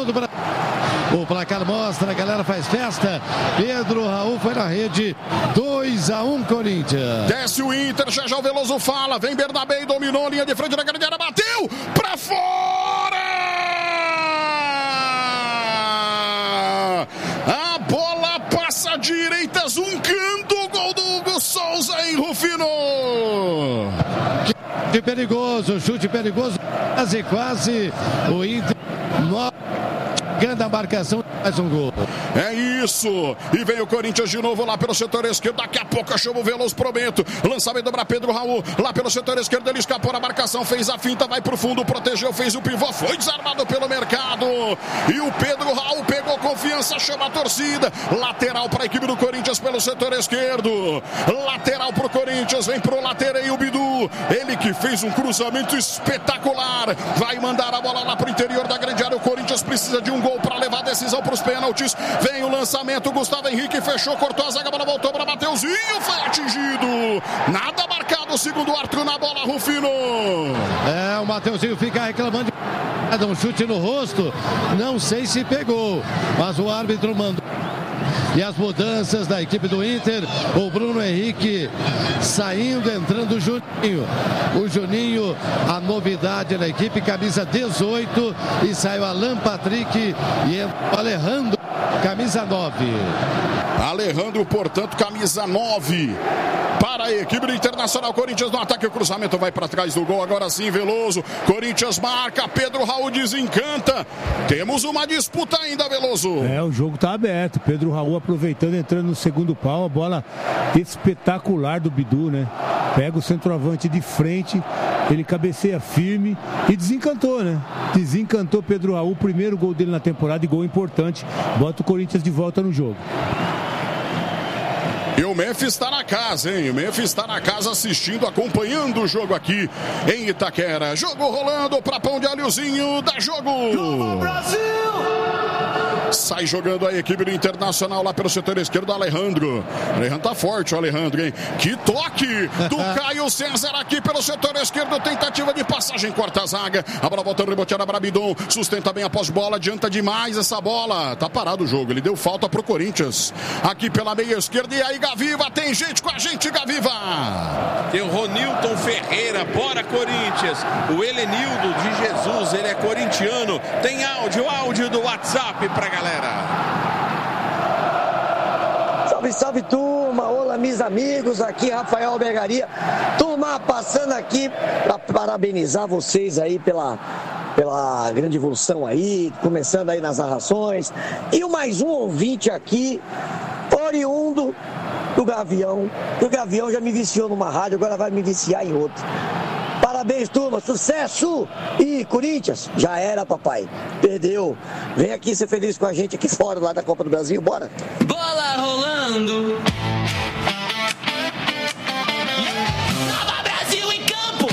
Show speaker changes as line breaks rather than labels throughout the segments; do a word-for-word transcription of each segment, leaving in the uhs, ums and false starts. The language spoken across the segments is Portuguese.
do Brasil. O placar mostra, a galera faz festa. Pedro Raul foi na rede. dois a um Corinthians.
Desce o Inter, já já o Veloso fala. Vem Bernabé, dominou, linha de frente da grande área, bateu pra fora! A bola passa à direita, zuncando, gol do Hugo Souza em Rufino.
Chute perigoso, chute perigoso, quase, quase o Inter ganha a marcação, mais um gol.
É isso, e vem o Corinthians de novo lá pelo setor esquerdo, daqui a pouco chama o Veloso pro Bento, lançamento para Pedro Raul, lá pelo setor esquerdo, ele escapou na marcação, fez a finta, vai pro fundo, protegeu, fez o pivô, foi desarmado pelo mercado, e o Pedro Raul pegou confiança, chama a torcida, lateral para a equipe do Corinthians pelo setor esquerdo, lateral pro Corinthians, vem pro lateral o Bidu, ele que fez um cruzamento espetacular, vai mandar a bola lá pro interior da grande área, o Corinthians precisa de um gol para levar a decisão para os pênaltis, vem o lançamento, Gustavo Henrique fechou, cortou a zaga, a bola voltou para Mateuzinho, foi atingido, nada marcado, segundo o Arthur na bola, Rufino.
É, o Mateuzinho fica reclamando de um chute no rosto, não sei se pegou, mas o árbitro mandou. E as mudanças da equipe do Inter, o Bruno Henrique saindo, entrando o Juninho. O Juninho, a novidade na equipe, camisa dezoito, e saiu Alan Patrick e entrou o Alejandro, camisa nove.
Alejandro, portanto, camisa nove. Para a equipe do Internacional, Corinthians no ataque, o cruzamento vai para trás do gol, agora sim, Veloso, Corinthians marca, Pedro Raul desencanta, temos uma disputa ainda, Veloso.
É, o jogo tá aberto, Pedro Raul aproveitando, entrando no segundo pau, a bola espetacular do Bidu, né? Pega o centroavante de frente, ele cabeceia firme e desencantou, né? Desencantou Pedro Raul, primeiro gol dele na temporada e gol importante, bota o Corinthians de volta no jogo.
E o Memphis está na casa, hein? O Memphis está na casa assistindo, acompanhando o jogo aqui em Itaquera. Jogo rolando para Pão de Alhozinho, dá jogo! Go Brasil! Sai jogando a equipe do Internacional lá pelo setor esquerdo, Alejandro. Alejandro tá forte, o Alejandro, hein? Que toque do Caio César aqui pelo setor esquerdo, tentativa de passagem, corta a zaga. A bola voltando, reboteada para Bidon, sustenta bem após bola, adianta demais essa bola. Tá parado o jogo, ele deu falta pro Corinthians. Aqui pela meia esquerda, e aí Gaviva, tem gente com a gente, Gaviva.
Tem o Ronilton Ferreira, bora Corinthians. O Helenildo de Jesus, ele é corintiano. Tem áudio, áudio do WhatsApp pra galera.
Salve, salve turma, olá meus amigos, aqui Rafael Albergaria, turma passando aqui para parabenizar vocês aí pela, pela grande evolução aí, começando aí nas narrações, e o mais um ouvinte aqui, oriundo do Gavião, o Gavião já me viciou numa rádio, agora vai me viciar em outra. Parabéns, turma, sucesso! E Corinthians, já era, papai, perdeu. Vem aqui ser feliz com a gente aqui fora, lá da Copa do Brasil, bora!
Bola rolando! Nova Brasil em campo!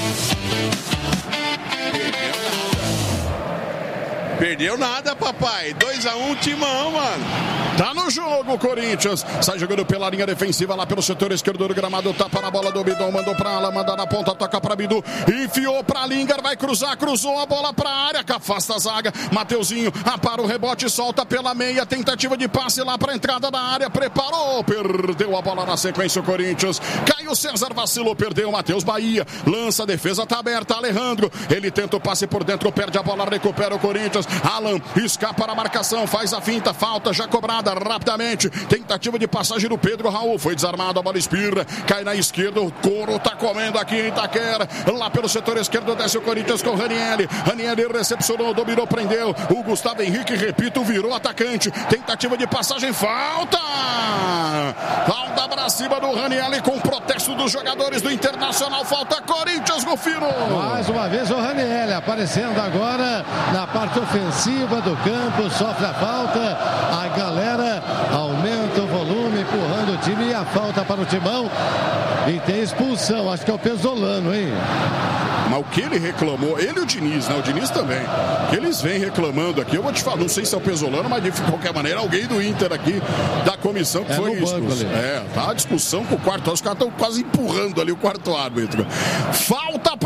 Perdeu nada, papai. dois a um, timão, mano.
Tá no jogo, Corinthians. Sai jogando pela linha defensiva lá pelo setor esquerdo do gramado. Tapa na bola do Bidon. Mandou pra ela, manda na ponta, toca pra Bidu. Enfiou pra Lingard, vai cruzar, cruzou a bola pra área, que afasta a zaga. Mateuzinho, apara o rebote, solta pela meia. Tentativa de passe lá pra entrada da área. Preparou, perdeu a bola na sequência o Corinthians. Caio César vacilou, perdeu. Matheus Bahia lança, a defesa tá aberta. Alejandro, ele tenta o passe por dentro, perde a bola, recupera o Corinthians. Alan escapa na marcação, faz a finta, falta já cobrada rapidamente. Tentativa de passagem do Pedro Raul, foi desarmado, a bola espirra, cai na esquerda, o couro tá comendo aqui em Itaquera. Lá pelo setor esquerdo desce o Corinthians com o Ranieri. Ranieri recepcionou, dominou, prendeu. O Gustavo Henrique, repito, virou atacante. Tentativa de passagem, falta! Falta pra cima do Ranieri com protesto dos jogadores do Internacional. Falta Corinthians, Rufino.
Mais uma vez o Ranieri aparecendo agora na parte ofensiva do campo, sofre a falta, a galera aumenta o volume, empurrando o time, e a falta para o Timão, e tem expulsão, acho que é o Pesolano, hein?
Mas o que ele reclamou, ele e o Diniz, né? O Diniz também, que eles vêm reclamando aqui, eu vou te falar, não sei se é o Pesolano, mas de qualquer maneira, alguém do Inter aqui, da comissão, que é foi expulso. É, tá a discussão com o quarto, os caras estão quase empurrando ali o quarto árbitro. Falta pro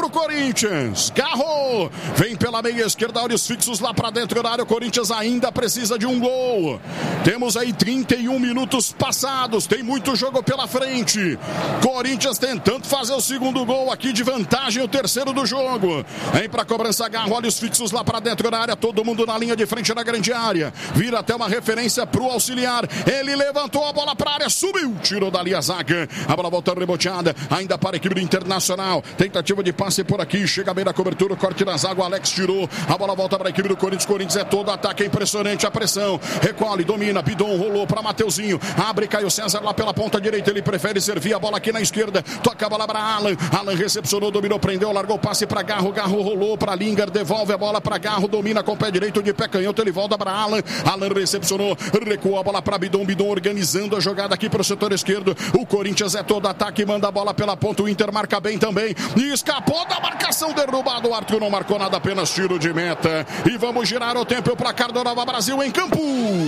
pro Corinthians. Garro vem pela meia esquerda, olhos fixos lá pra dentro da área. O Corinthians ainda precisa de um gol. Temos aí trinta e um minutos passados, tem muito jogo pela frente. Corinthians tentando fazer o segundo gol aqui de vantagem, o terceiro do jogo. Vem pra cobrança, Garro, olhos fixos lá pra dentro da área, todo mundo na linha de frente da grande área. Vira até uma referência pro auxiliar. Ele levantou a bola pra área, subiu, tirou dali a zaga. A bola volta reboteada, ainda para a equipe do Internacional. Tentativa de passe por aqui, chega bem na cobertura, o corte da zaga, o Alex tirou. A bola volta para a equipe do Corinthians. Corinthians é todo ataque, é impressionante a pressão. Recolhe, domina, Bidon rolou para Mateuzinho. Abre Caio César lá pela ponta direita. Ele prefere servir a bola aqui na esquerda. Toca a bola para Alan. Alan recepcionou, dominou, prendeu, largou o passe para Garro. Garro rolou para Lingard, devolve a bola para Garro, domina com o pé direito, de pé canhoto. Ele volta para Alan. Alan recepcionou, recuou a bola para Bidon. Bidon organizando a jogada aqui para o setor esquerdo. O Corinthians é todo ataque, manda a bola pela ponta. O Inter marca bem também. E escapou da marcação, derrubado. O Arthur não marcou nada, apenas tiro de meta. E vamos girar o tempo. O placar do Nova Brasil em campo.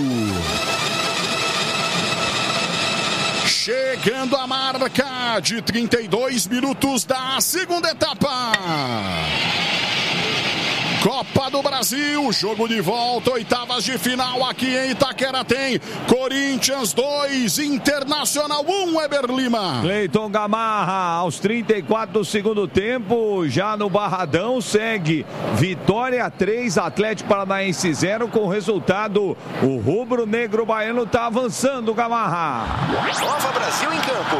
Chegando a marca de trinta e dois minutos da segunda etapa. Copa do Brasil, jogo de volta, oitavas de final aqui em Itaquera. Tem Corinthians dois, Internacional um, Weber Lima.
Cleiton Gamarra, aos trinta e quatro do segundo tempo, já no Barradão, segue Vitória três, Atlético Paranaense zero, com o resultado, o rubro-negro baiano está avançando, Gamarra.
Nova Brasil em campo.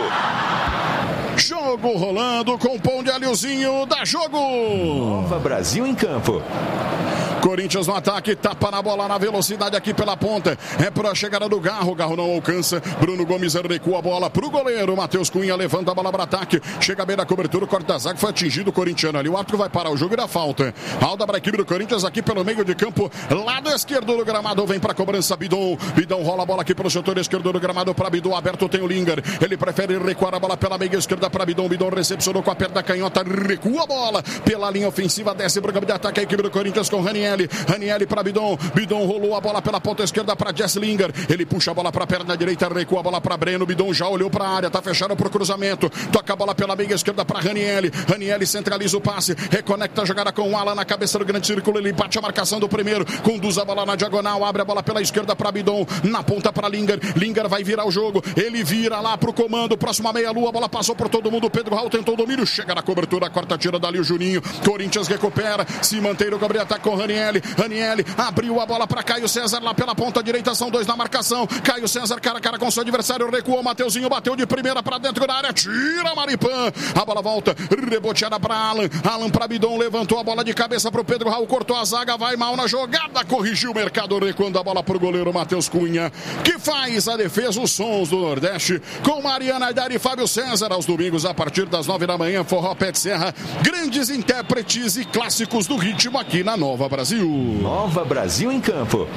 Jogo rolando com o pão de alhozinho, dá jogo.
Nova Brasil em campo.
Corinthians no ataque, tapa na bola na velocidade aqui pela ponta. É para a chegada do Garro, Garro não alcança. Bruno Gomes recua a bola pro goleiro. Matheus Cunha levanta a bola para ataque. Chega bem na cobertura, o corte da zaga foi atingido o corintiano ali. O árbitro vai parar o jogo e dá falta. Alda para a equipe do Corinthians aqui pelo meio de campo. Lado esquerdo do gramado, vem para a cobrança Bidon. Bidon rola a bola aqui pelo setor esquerdo do gramado para Bidon. Aberto tem o Lingard. Ele prefere recuar a bola pela meia esquerda para Bidon. Bidon recepcionou com a perna canhota, recua a bola pela linha ofensiva, desce para o campo de ataque a equipe do Corinthians com Ranielli. Ranielli para Bidon. Bidon rolou a bola pela ponta esquerda para Jesse Lingard. Ele puxa a bola para a perna direita, recua a bola para Breno. Bidon já olhou para a área, tá fechado para o cruzamento. Toca a bola pela meia esquerda para Ranielli. Ranielli centraliza o passe, reconecta a jogada com o Alan na cabeça do grande círculo. Ele bate a marcação do primeiro, conduz a bola na diagonal, abre a bola pela esquerda para Bidon, na ponta para Lingard. Lingard vai virar o jogo, ele vira lá pro comando, próxima meia-lua, a bola passou por todo mundo. Pedro Raul tentou o domínio, chega na cobertura, corta, tira dali o Juninho. Corinthians recupera, se mantém no Gabriel, ataque com Ranielli. Ranielli abriu a bola para Caio César lá pela ponta direita, são dois na marcação. Caio César cara a cara com seu adversário, recuou, Mateuzinho bateu de primeira para dentro da área, tira Maripan, a bola volta, reboteada para Alan, Alan para Bidon, levantou a bola de cabeça para o Pedro Raul, cortou a zaga, vai mal na jogada, corrigiu o mercado, recuando a bola para o goleiro Matheus Cunha, que faz a defesa. Os sons do Nordeste com Mariana Aidar e Fábio César, aos domingos a partir das nove da manhã, Forró Pé de Serra, grandes intérpretes e clássicos do ritmo aqui na Nova Brasil.
Nova Brasil em campo.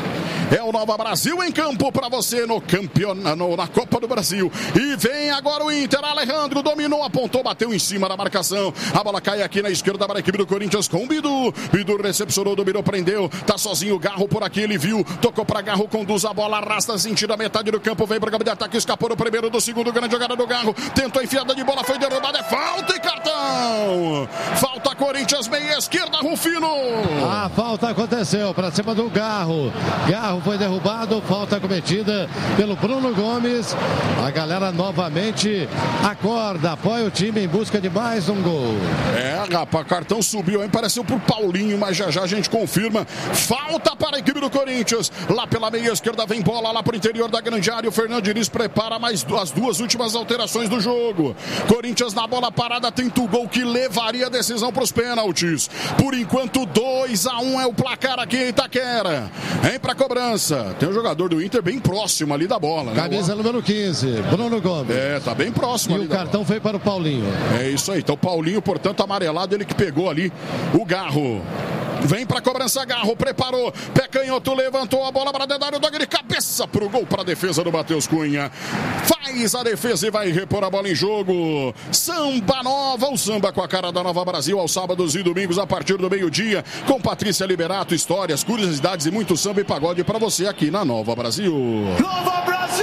É o Nova Brasil em campo para você no campeonato, na Copa do Brasil. E vem agora o Inter. Alejandro dominou, apontou, bateu em cima da marcação. A bola cai aqui na esquerda para a equipe do Corinthians com o Bidu. Bidu recepcionou, dominou, prendeu. Tá sozinho o Garro por aqui, ele viu. Tocou para Garro, conduz a bola, arrasta, sentindo a metade do campo. Vem para o campo de ataque, escapou do primeiro, do segundo. Grande jogada do Garro. Tentou enfiada de bola, foi derrubada. É falta e cartão. Falta Corinthians, meia esquerda, Rufino.
A falta aconteceu para cima do Garro. Garro foi derrubado, falta cometida pelo Bruno Gomes. A galera novamente acorda, apoia o time em busca de mais um gol.
É, rapaz, cartão subiu aí, pareceu pro Paulinho, mas já já a gente confirma. Falta para a equipe do Corinthians. Lá pela meia esquerda vem bola lá pro interior da grande área. O Fernando Diniz prepara mais as duas últimas alterações do jogo. Corinthians na bola parada tenta o gol que levaria a decisão pros pênaltis. Por enquanto, dois a um é o placar aqui em Itaquera. Vem pra cobrança. Tem um jogador do Inter bem próximo ali da bola, né?
Camisa número quinze, Bruno Gomes.
É, tá bem próximo.
E
ali
o cartão foi para o Paulinho.
É isso aí. Então, Paulinho, portanto, amarelado, ele que pegou ali o Garro. Vem pra cobrança, Garro, preparou, pé canhoto, levantou a bola para dentro da área, o Dog de cabeça pro gol, para a defesa do Matheus Cunha. Faz a defesa e vai repor a bola em jogo. Samba Nova, o samba com a cara da Nova Brasil, aos sábados e domingos a partir do meio-dia, com Patrícia Liberato, histórias, curiosidades e muito samba e pagode para você aqui na Nova Brasil.
Nova Brasil!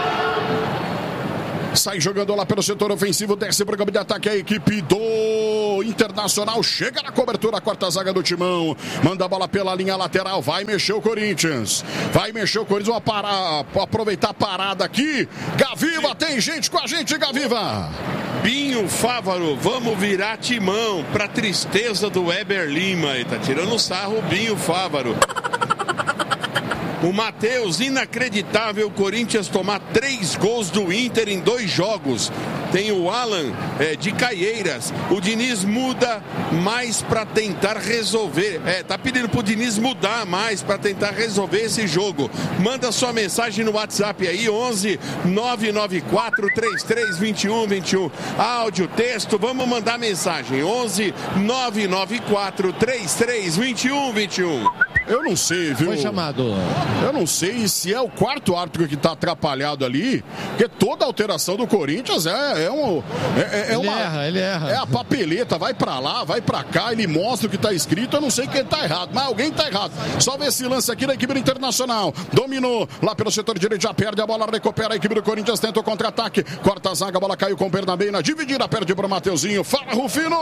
Sai jogando lá pelo setor ofensivo, desce para o campo de ataque a equipe do Internacional chega na cobertura, a quarta zaga do Timão, manda a bola pela linha lateral, vai mexer o Corinthians, vai mexer o Corinthians, vamos parar, aproveitar a parada aqui. Gaviva, tem gente com a gente, Gaviva.
Binho Fávaro, vamos virar Timão, pra tristeza do Weber Lima, ele tá tirando sarro o Binho Fávaro. O Matheus, inacreditável o Corinthians tomar três gols do Inter em dois jogos. Tem o Alan é, de Caieiras. O Diniz muda mais para tentar resolver. É, tá pedindo pro Diniz mudar mais para tentar resolver esse jogo. Manda sua mensagem no WhatsApp aí, onze nove nove quatro três três dois um dois um. Áudio, texto, vamos mandar mensagem. onze nove nove quatro três três dois um dois um.
Eu não sei, viu?
Foi chamado.
Eu não sei se é o quarto árbitro que tá atrapalhado ali, porque toda alteração do Corinthians é, é um... É, é
ele
uma,
erra, ele erra.
É a papeleta, vai pra lá, vai pra cá, ele mostra o que tá escrito, eu não sei quem tá errado, mas alguém tá errado. Só ver esse lance aqui da equipe do Internacional. Dominou lá pelo setor direito, já perde a bola, recupera a equipe do Corinthians, tenta o contra-ataque, corta a zaga, a bola caiu com o Bernabéina, dividida, perde pro Mateuzinho. Fala, Rufino!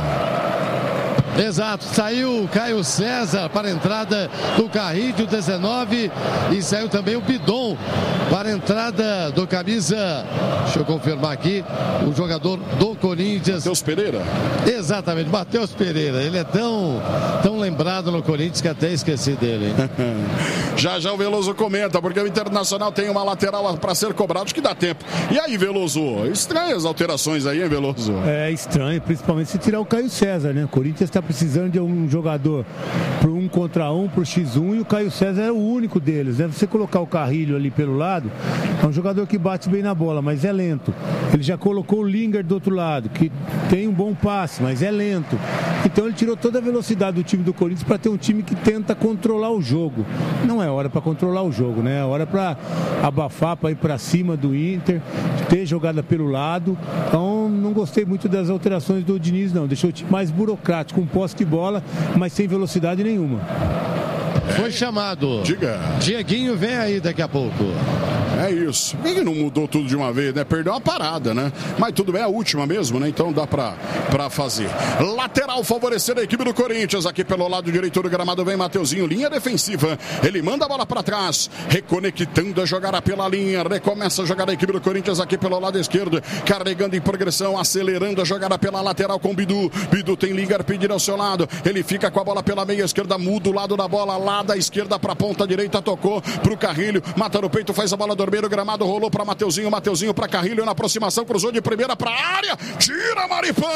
Exato, saiu o Caio César para a entrada do Carrídio dezenove e saiu também o Bidon para a entrada do camisa, deixa eu confirmar aqui, o jogador do Corinthians.
Matheus Pereira.
Exatamente, Matheus Pereira, ele é tão, tão lembrado no Corinthians que até esqueci dele.
Já já o Veloso comenta, porque o Internacional tem uma lateral para ser cobrado, acho que dá tempo. E aí, Veloso, estranhas as alterações aí, hein, Veloso?
É estranho, principalmente se tirar o Caio César, né? O Corinthians está precisando de um jogador pro um contra um, pro xis um, e o Caio César é o único deles, né? Você colocar o Carrilho ali pelo lado, é um jogador que bate bem na bola, mas é lento. Ele já colocou o Lingard do outro lado, que tem um bom passe, mas é lento. Então ele tirou toda a velocidade do time do Corinthians para ter um time que tenta controlar o jogo. Não é hora para controlar o jogo, né? É hora para abafar, para ir para cima do Inter, ter jogada pelo lado. Então não gostei muito das alterações do Diniz, não. Deixou o time mais burocrático, com posse de bola, mas sem velocidade nenhuma.
Foi chamado.
Diga.
Dieguinho vem aí daqui a pouco.
É isso. Por que não mudou tudo de uma vez, né? Perdeu uma parada, né? Mas tudo bem, é a última mesmo, né? Então dá pra, pra fazer. Lateral favorecendo a equipe do Corinthians. Aqui pelo lado direito do gramado vem Mateuzinho. Linha defensiva. Ele manda a bola pra trás. Reconectando a jogada pela linha. Recomeça a jogada a equipe do Corinthians aqui pelo lado esquerdo. Carregando em progressão. Acelerando a jogada pela lateral com Bidu. Bidu tem Lingard pedindo ao seu lado. Ele fica com a bola pela meia esquerda. Muda o lado da bola. Lá da esquerda pra ponta direita. Tocou pro Carrilho. Mata no peito. Faz a bola do o gramado, rolou para Mateuzinho, Mateuzinho para Carrilho na aproximação, cruzou de primeira para a área, tira Maripã,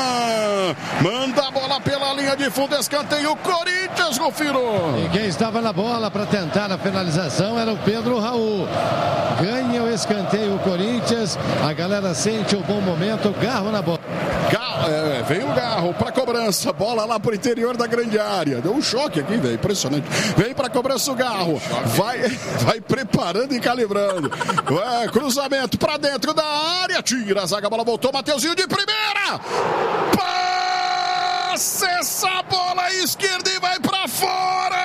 manda a bola pela linha de fundo, escanteio Corinthians, Rufino.
E quem estava na bola para tentar a finalização era o Pedro Raul. Ganha o escanteio o Corinthians, a galera sente o bom momento, Garro na bola.
Garro, é, vem o Garro para cobrança, bola lá pro interior da grande área, deu um choque aqui, velho, impressionante. Vem para cobrança o Garro, vai, vai preparando e calibrando. É, cruzamento para dentro da área, tira a zaga, a bola voltou, Mateuzinho de primeira, passa essa bola à esquerda e vai para fora,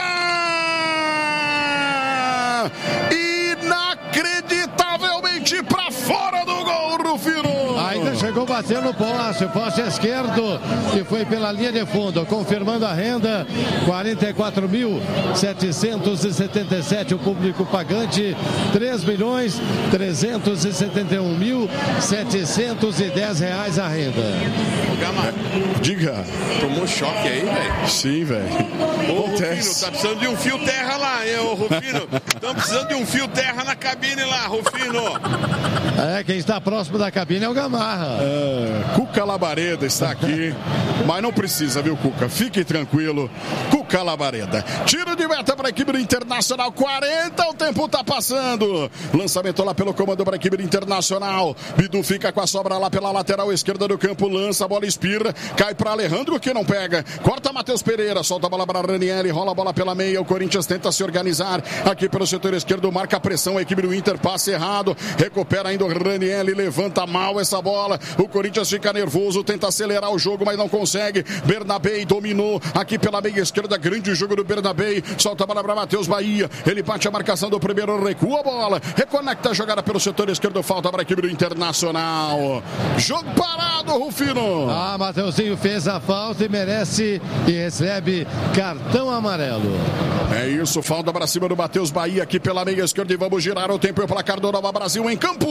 inacreditavelmente para fora do gol, Rufino.
Ainda chegou batendo o poste, poste esquerdo, que foi pela linha de fundo, confirmando a renda, quarenta e quatro mil setecentos e setenta e sete o público pagante, três milhões trezentos e setenta e um mil setecentos e dez reais a renda.
Gama,
diga.
Tomou choque aí, velho?
Sim, velho.
Ô, Rufino, tá precisando de um fio terra lá, hein, ô, Rufino? Estamos precisando de um fio terra na cabine lá, Rufino.
É, quem está próximo da cabine é o Gamarra.
É, Cuca Labareda está aqui, mas não precisa, viu, Cuca? Fique tranquilo, Cuca Labareda. Tiro de meta para a equipe do Internacional, quarenta, o tempo tá passando. Lançamento lá pelo comando para a equipe do Internacional. Bidu fica com a sobra lá pela lateral esquerda do campo, lança a bola, espirra, cai para Alejandro que não pega. Corta Matheus Pereira, solta a bola para Ranieri, rola a bola pela meia. O Corinthians tenta se organizar aqui pelo setor esquerdo, marca a pressão. A equipe do Inter passa errado, recupera ainda o Ranieri, levanta mal essa bola. O Corinthians fica nervoso, tenta acelerar o jogo, mas não consegue. Bernabé dominou aqui pela meia esquerda, grande jogo do Bernabé, solta a bola para Matheus Bahia, ele bate a marcação do primeiro, recua a bola, reconecta a jogada pelo setor esquerdo, falta para a equipe do Internacional. Jogo parado, Rufino.
Ah, Mateuzinho fez a falta e merece e recebe cartão amarelo.
É isso, falta para cima do Matheus Bahia aqui pela meia esquerda e vamos girar o tempo e o placar do Nova Brasil em campo.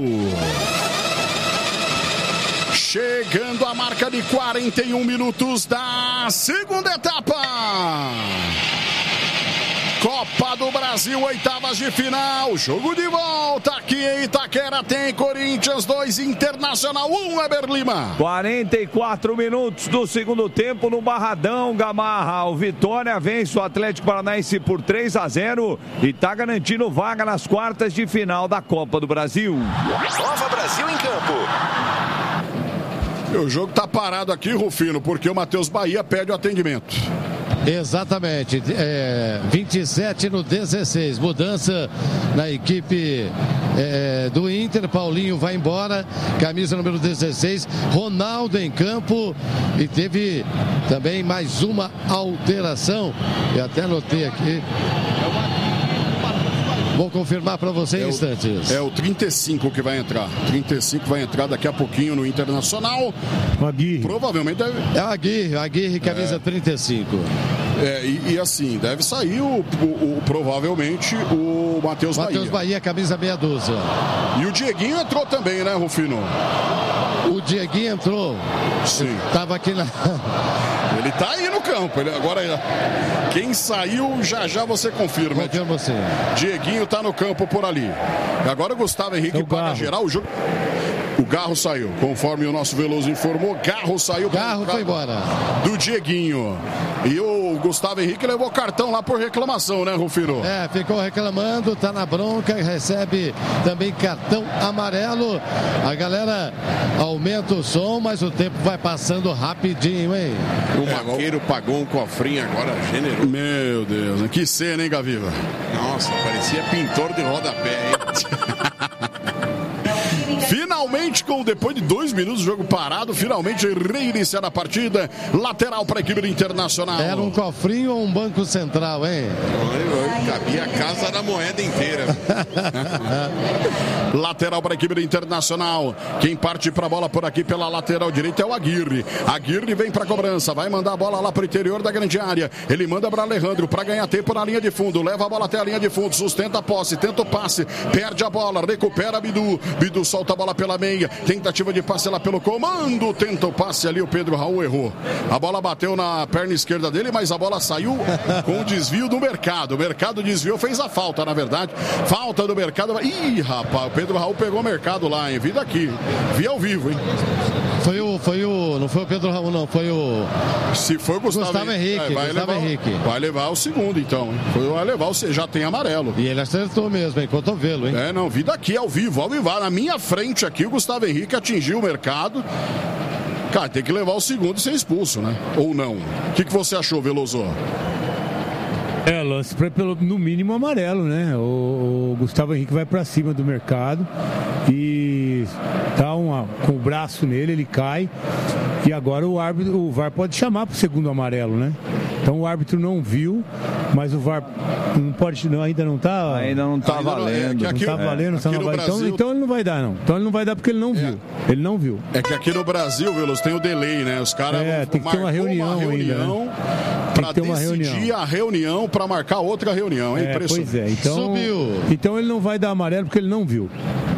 Chegando a marca de quarenta e um minutos da segunda etapa. Copa do Brasil, oitavas de final, jogo de volta aqui em Itaquera, tem Corinthians dois, Internacional um, Weber Lima.
quarenta e quatro minutos do segundo tempo no Barradão, Gamarra. O Vitória vence o Atlético Paranaense por três a zero e está garantindo vaga nas quartas de final da Copa do Brasil.
Nova Brasil em campo.
O jogo tá parado aqui, Rufino, porque o Matheus Bahia pede o atendimento.
Exatamente, é, vinte e sete no dezesseis, mudança na equipe é, do Inter. Paulinho vai embora, camisa número dezesseis, Ronaldo em campo, e teve também mais uma alteração, eu até anotei aqui. Vou confirmar para você em
é
instantes.
O, é o trinta e cinco que vai entrar. trinta e cinco vai entrar daqui a pouquinho no Internacional.
O Aguirre.
Provavelmente deve...
É o Aguirre, o Aguirre, camisa é. trinta e cinco.
É, e, e assim, deve sair o, o, o provavelmente o Matheus Bahia.
Matheus Bahia, camisa meia dúzia.
E o Dieguinho entrou também, né, Rufino?
O Dieguinho entrou.
Sim.
Tava aqui na...
Ele tá aí no campo. Ele agora, quem saiu, já já você confirma.
Confirma você.
Dieguinho tá no campo por ali. Agora o Gustavo Henrique paga geral o jogo. O Garro saiu, conforme o nosso Veloso informou. Garro saiu.
Garro foi embora.
Do Dieguinho. E o Gustavo Henrique levou cartão lá por reclamação, né, Rufino?
É, ficou reclamando, tá na bronca e recebe também cartão amarelo. A galera aumenta o som, mas o tempo vai passando rapidinho, hein?
O Maqueiro pagou um cofrinho agora, generoso.
Meu Deus, que cena, hein, Gaviva?
Nossa, parecia pintor de rodapé, hein?
Finalmente, com depois de dois minutos, jogo parado, finalmente reiniciar a partida. Lateral para a equipe do Internacional.
Era um cofrinho ou um banco central, hein?
Cabia a casa da moeda inteira.
Lateral para a equipe do Internacional. Quem parte para a bola por aqui pela lateral direita é o Aguirre. Aguirre vem para a cobrança, vai mandar a bola lá para o interior da grande área. Ele manda para Alejandro para ganhar tempo na linha de fundo. Leva a bola até a linha de fundo, sustenta a posse, tenta o passe, perde a bola, recupera Bidu. Bidu solta a bola pela meia, tentativa de passe lá pelo comando, tenta o passe ali, o Pedro Raul errou. A bola bateu na perna esquerda dele, mas a bola saiu com o desvio do Mercado. O Mercado desviou, fez a falta, na verdade. Falta do Mercado. Ih, rapaz, o Pedro Raul pegou o Mercado lá, hein? Vi daqui, vi ao vivo, hein?
Foi o, foi o, não foi o Pedro Raul, não, foi o...
Se foi o Gustavo,
Gustavo Henrique,
é, vai,
Gustavo
levar,
Henrique.
vai levar o segundo, então, hein? Foi, vai levar o, já tem amarelo.
E ele acertou mesmo, hein? Cotovelo, hein?
É, não, vi daqui ao vivo, ao vivo, na minha frente aqui, o Gustavo Henrique atingiu o Mercado. Cara, tem que levar o segundo e ser expulso, né? Ou não? O que, que você achou, Veloso?
É, lance pra, pelo, no mínimo amarelo, né? O, o Gustavo Henrique vai pra cima do Mercado e dá uma, com o braço nele, ele cai. E agora o árbitro, o V A R pode chamar pro segundo amarelo, né? Então o árbitro não viu, mas o V A R não pode, não, ainda não tá.
Ainda não tá
ainda
valendo.
Não, é,
não tá valendo,
é,
não vai.
Brasil...
então, então ele não vai dar, não. Então ele não vai dar porque ele não viu. É. Ele não viu.
É que aqui no Brasil, Veloso, tem o delay, né? Os caras
é, tem que ter uma reunião, uma reunião ainda, né?
Pra ter uma decidir reunião. a reunião pra marcar outra reunião. É, é impressionante.
Pois é, então,
Subiu.
Então ele não vai dar amarelo porque ele não viu.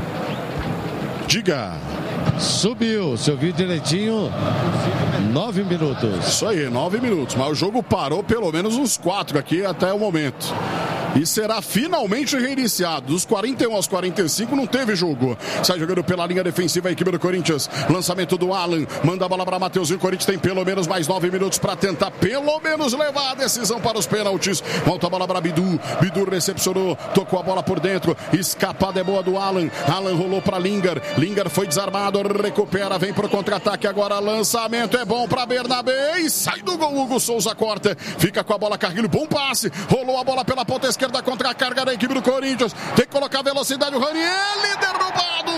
Diga.
Subiu, se eu vi direitinho, nove minutos.
Isso aí, nove minutos. Mas o jogo parou pelo menos uns quatro aqui até o momento. E será finalmente reiniciado. Dos quarenta e um aos quarenta e cinco não teve jogo. Sai jogando pela linha defensiva a equipe do Corinthians. Lançamento do Alan. Manda a bola para Matheusinho. O Corinthians tem pelo menos mais nove minutos para tentar pelo menos levar a decisão para os pênaltis. Volta a bola para Bidu. Bidu recepcionou. Tocou a bola por dentro. Escapada é boa do Alan. Alan rolou para Lingard. Lingard foi desarmado. Recupera. Vem para o contra-ataque. Agora lançamento é bom para Bernabé. E sai do gol. Hugo Souza corta. Fica com a bola Carguilho. Bom passe. Rolou a bola pela ponta esquerda. esquerda contra a carga da equipe do Corinthians. Tem que colocar velocidade. O Ranieri derrubado.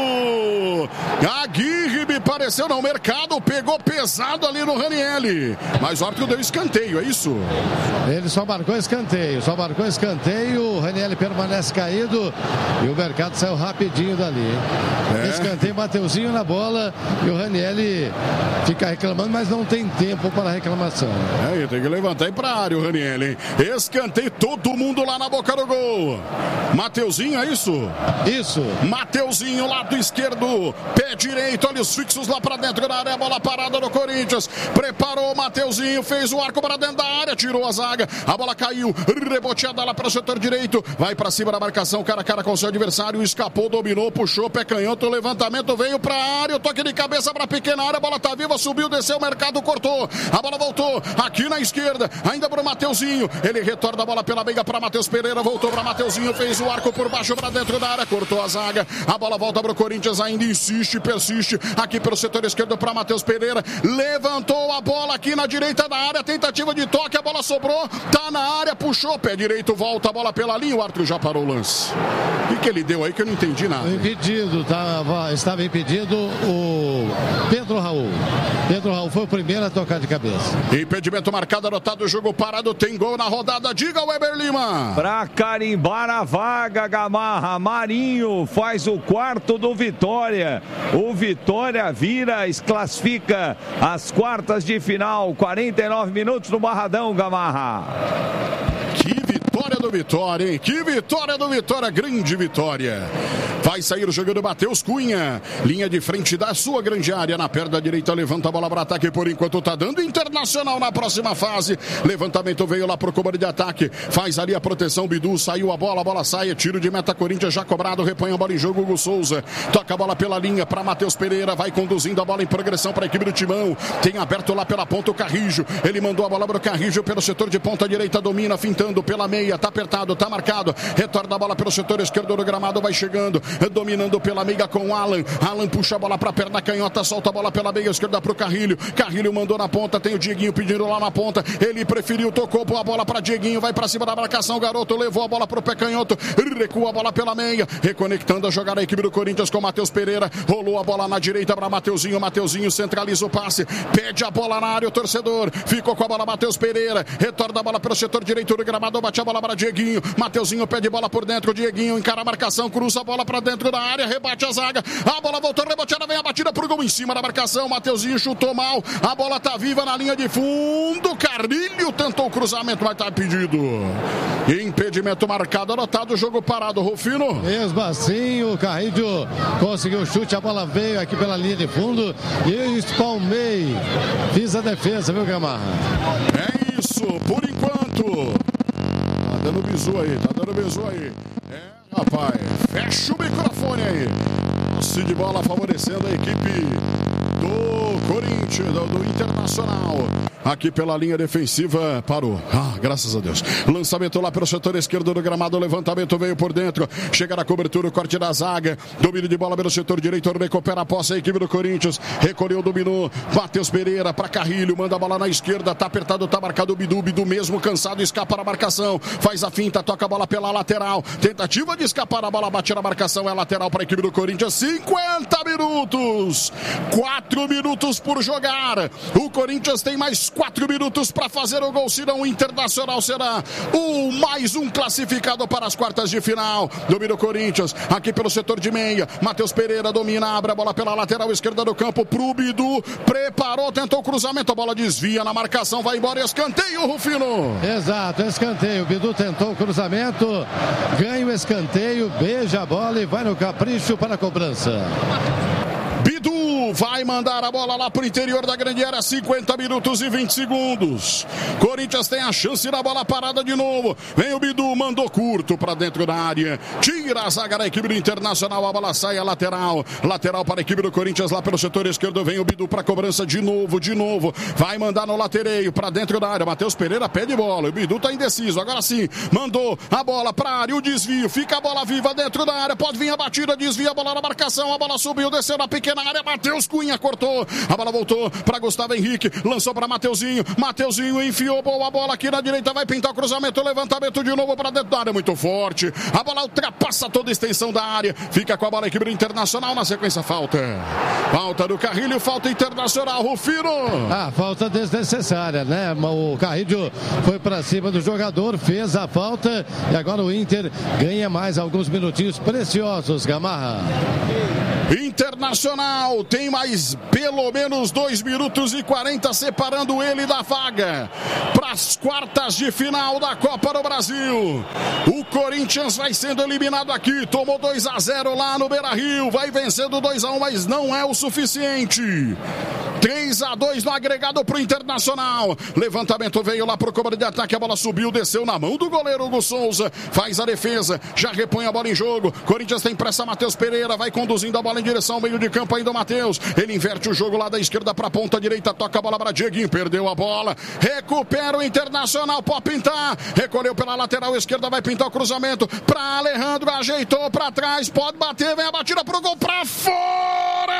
Aguirre me pareceu no mercado. Pegou pesado ali no Ranieri. Mas o árbitro deu escanteio, é isso?
Ele só marcou escanteio. Só marcou escanteio. O Ranieri permanece caído. E o mercado saiu rapidinho dali. É. Escanteio, Mateuzinho na bola. E o Ranieri fica reclamando, mas não tem tempo para reclamação.
É, tem que levantar e ir para a área o Ranieri. Escanteio, todo mundo lá na boca do gol. Mateuzinho, é isso?
Isso.
Mateuzinho, lado esquerdo, pé direito, olha os fixos lá para dentro da área, bola parada do Corinthians. Preparou o Mateuzinho, fez o arco para dentro da área, tirou a zaga, a bola caiu, reboteada lá para o setor direito, vai para cima da marcação, cara a cara com o seu adversário, escapou, dominou, puxou, pé canhoto, o levantamento veio para a área, o toque de cabeça para a pequena área, a bola tá viva, subiu, desceu, o mercado cortou, a bola voltou, aqui na esquerda, ainda para o Mateuzinho, ele retorna a bola pela meiga para Matheus Pereira, voltou para Mateuzinho, fez o arco por baixo para dentro da área, cortou a zaga, a bola volta para o Corinthians, ainda insiste, persiste, aqui pelo setor esquerdo para Matheus Pereira, levantou a bola aqui na direita da área, tentativa de toque, a bola sobrou, tá na área, puxou, pé direito, volta a bola pela linha, o árbitro já parou o lance. O que, que ele deu aí que eu não entendi nada?
Impedido, tava, estava impedido o Pedro Raul. Pedro Raul foi o primeiro a tocar de cabeça.
Impedimento marcado, anotado, jogo parado, tem gol na rodada, diga o Weber Lima.
Pra carimbar a vaga, Gamarra, Marinho faz o quarto do Vitória. O Vitória vira, classifica as quartas de final, quarenta e nove minutos no Barradão, Gamarra.
Que vitória do Vitória, hein? Que vitória do Vitória, grande vitória. Vai sair jogando Matheus Cunha, linha de frente da sua grande área, na perna direita, levanta a bola para ataque, por enquanto tá dando Internacional na próxima fase, levantamento veio lá pro comando de ataque, faz ali a proteção, Bidu, saiu a bola, a bola sai, tiro de meta, Corinthians já cobrado, repõe a bola em jogo, Hugo Souza, toca a bola pela linha para Matheus Pereira, vai conduzindo a bola em progressão para a equipe do Timão, tem aberto lá pela ponta o Carrijo, ele mandou a bola para o Carrijo pelo setor de ponta direita, domina, fintando pela meia, tá apertado, tá marcado, retorna a bola pelo setor esquerdo do gramado, vai chegando, dominando pela meia com o Alan, Alan puxa a bola pra perna canhota, solta a bola pela meia esquerda pro Carrilho, Carrilho mandou na ponta, tem o Dieguinho pedindo lá na ponta, ele preferiu, tocou a bola pra Dieguinho, vai pra cima da marcação, garoto, levou a bola pro pé canhoto, recua a bola pela meia, reconectando a jogada da equipe do Corinthians com Matheus Pereira, rolou a bola na direita pra Mateuzinho, Mateuzinho centraliza o passe, pede a bola na área, o torcedor, ficou com a bola Matheus Pereira, retorna a bola pelo setor direito do gramado, bate a bola para Dieguinho, Mateuzinho pede bola por dentro, Dieguinho encara a marcação, cruza a bola pra dentro da área, rebate a zaga, a bola voltou, reboteada, vem a batida pro gol em cima da marcação, Mateuzinho chutou mal, a bola tá viva na linha de fundo, Carrilho tentou o cruzamento, mas tá impedido. Impedimento marcado, anotado, jogo parado, Rufino.
Mesmo assim, o Carrilho conseguiu o chute, a bola veio aqui pela linha de fundo e eu espalmei, fiz a defesa, viu, Gamarra?
É isso, por enquanto. Tá dando bizu aí, tá dando bizu aí. É. Rapaz, fecha o microfone aí. Posse de bola favorecendo a equipe do Corinthians, do, do Internacional. Aqui pela linha defensiva, parou. Ah, graças a Deus. Lançamento lá pelo setor esquerdo do gramado, levantamento veio por dentro. Chega na cobertura, o corte da zaga. Domínio de bola pelo setor direito, recupera a posse a equipe do Corinthians. Recolheu, dominou. Matheus Pereira para Carrilho, manda a bola na esquerda. Tá apertado, tá marcado o Bidu. Bidu mesmo cansado, escapa na marcação. Faz a finta, toca a bola pela lateral. Tentativa de escapar, a bola bate na marcação. É lateral para a equipe do Corinthians. cinquenta minutos. quatro minutos por jogar. O Corinthians tem mais quatro minutos para fazer o gol, senão o Internacional será o mais um classificado para as quartas de final. Domina o Corinthians, aqui pelo setor de meia, Matheus Pereira domina, abre a bola pela lateral esquerda do campo pro Bidu, preparou, tentou o cruzamento, a bola desvia na marcação, vai embora, escanteio, Rufino.
Exato, escanteio, o Bidu tentou o cruzamento, ganha o escanteio, beija a bola e vai no capricho para a cobrança.
Bidu vai mandar a bola lá pro interior da grande área, cinquenta minutos e vinte segundos. Corinthians tem a chance na bola parada de novo. Vem o Bidu, mandou curto para dentro da área. Tira a zaga da equipe do Internacional, a bola sai a lateral. Lateral para a equipe do Corinthians lá pelo setor esquerdo. Vem o Bidu para cobrança de novo, de novo. Vai mandar no latereio para dentro da área. Matheus Pereira pede bola. O Bidu tá indeciso. Agora sim, mandou a bola para a área. O desvio, fica a bola viva dentro da área. Pode vir a batida, desvia a bola na marcação. A bola subiu, desceu na pequena área. Matheus Matheus Cunha cortou, a bola voltou para Gustavo Henrique, lançou para Mateuzinho, Mateuzinho enfiou boa bola aqui na direita, vai pintar o cruzamento, levantamento de novo para dentro da área, muito forte, a bola ultrapassa toda a extensão da área, fica com a bola a equipe do Internacional, na sequência falta, falta do Carrilho, falta Internacional, Rufino.
Ah, falta desnecessária, né? O Carrilho foi para cima do jogador, fez a falta e agora o Inter ganha mais alguns minutinhos preciosos, Gamarra.
Internacional tem mais pelo menos dois minutos e quarenta separando ele da vaga para as quartas de final da Copa do Brasil. O Corinthians vai sendo eliminado aqui, tomou dois a zero lá no Beira-Rio, vai vencendo dois a um, mas não é o suficiente. três a dois no agregado para o Internacional. Levantamento veio lá para o comando de ataque, a bola subiu, desceu na mão do goleiro Hugo Souza, faz a defesa, já repõe a bola em jogo. Corinthians tem pressa, Matheus Pereira vai conduzindo a bola em direção ao meio de campo ainda o Matheus. Ele inverte o jogo lá da esquerda para a ponta direita, toca a bola para Dieguinho, perdeu a bola, recupera o Internacional, pode pintar, recolheu pela lateral esquerda, vai pintar o cruzamento para Alejandro, ajeitou para trás, pode bater, vem a batida pro gol para fora!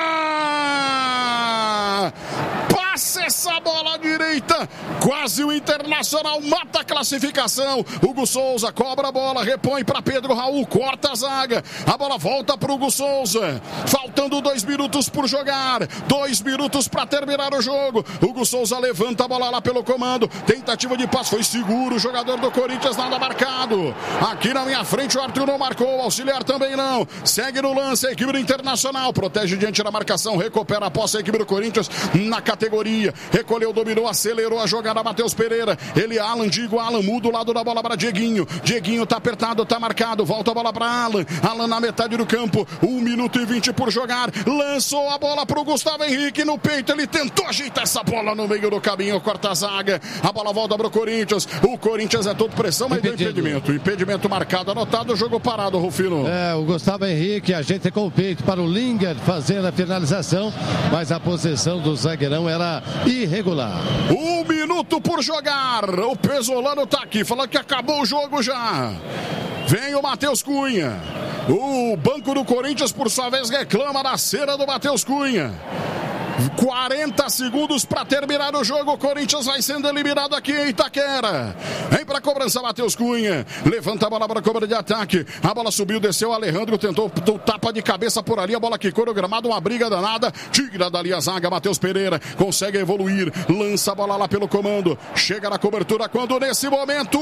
Passa essa bola à direita, quase o Internacional mata a classificação. Hugo Souza cobra a bola, repõe para Pedro Raul, corta a zaga, a bola volta para o Hugo Souza, faltando dois minutos por jogar, dois minutos para terminar o jogo. Hugo Souza levanta a bola lá pelo comando, tentativa de passe, foi seguro o jogador do Corinthians, nada marcado. Aqui na minha frente o Arthur não marcou, o auxiliar também não, segue no lance a equipe do Internacional, protege diante da marcação, recupera a posse a equipe do Corinthians na categoria, recolheu, dominou, acelerou a jogada, Matheus Pereira, ele Alan, digo Alan, muda o lado da bola para Dieguinho, Dieguinho tá apertado, tá marcado, volta a bola para Alan, Alan na metade do campo, um minuto e vinte por jogar, lançou a bola pro Gustavo Henrique no peito, ele tentou ajeitar essa bola no meio do caminho, corta a zaga, a bola volta pro Corinthians, o Corinthians é todo pressão, mas deu impedimento, impedimento marcado, anotado, jogo parado, Rufino.
É, o Gustavo Henrique ajeita com o peito para o Linger fazer a finalização, mas a posição do zagueirão era irregular.
Um minuto por jogar, o Pesolano tá aqui, falando que acabou o jogo já. Vem o Matheus Cunha, o banco do Corinthians por sua vez reclama da cera do Matheus Cunha. quarenta segundos para terminar o jogo, o Corinthians vai sendo eliminado aqui em Itaquera. Vem para a cobrança Matheus Cunha, levanta a bola para a cobrança de ataque, a bola subiu, desceu, Alejandro tentou o tapa de cabeça por ali, a bola quicou no gramado, uma briga danada, tira dali a zaga, Matheus Pereira consegue evoluir, lança a bola lá pelo comando, chega na cobertura quando nesse momento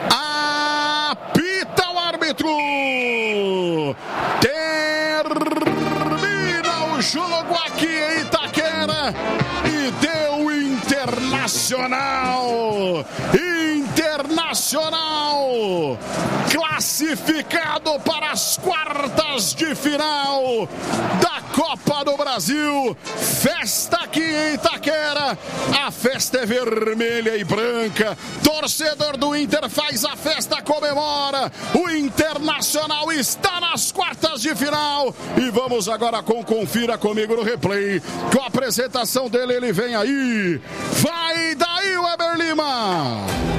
apita o árbitro, termina o jogo aqui em Itaquera e deu Internacional. Internacional classificado para as quartas de final da Copa do Brasil. Festa aqui em Itaquera. A festa é vermelha e branca. Torcedor do Inter faz a festa, comemora. O Internacional está nas quartas de final. E vamos agora com Confira Comigo no replay. Com a apresentação dele, ele vem aí. Vai daí, Weber Lima.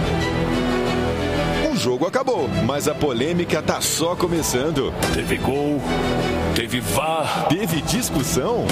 O jogo acabou, mas a polêmica tá só começando.
Teve gol, teve V A R,
teve discussão.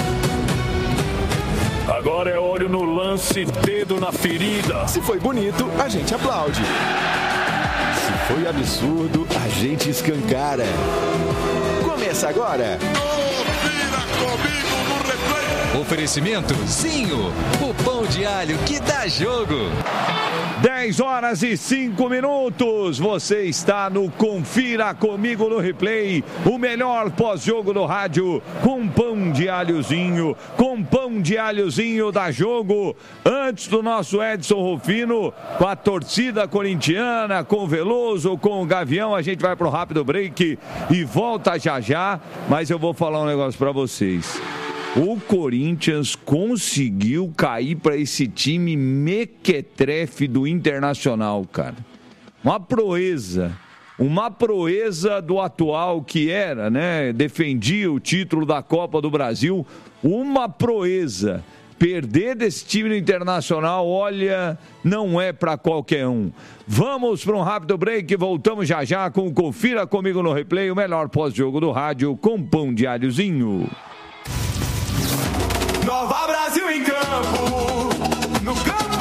Agora é olho no lance, dedo na ferida.
Se foi bonito, a gente aplaude. Se foi absurdo, a gente escancara. Começa agora.
Confira Comigo no replay.
Oferecimento Zinho, o pão de alho que dá jogo.
dez horas e cinco minutos, você está no Confira Comigo no Replay, o melhor pós-jogo do rádio, com pão de alhozinho, com pão de alhozinho da jogo, antes do nosso Edson Rufino, com a torcida corintiana, com o Veloso, com o Gavião, a gente vai pro rápido break e volta já já, mas eu vou falar um negócio para vocês. O Corinthians conseguiu cair para esse time mequetrefe do Internacional, cara. Uma proeza. Uma proeza do atual que era, né? Defendia o título da Copa do Brasil. Uma proeza. Perder desse time do Internacional, olha, não é para qualquer um. Vamos para um rápido break e voltamos já já com Confira Comigo no Replay, o melhor pós-jogo do rádio com pão de alhozinho.
Nova Brasil em campo, no campo.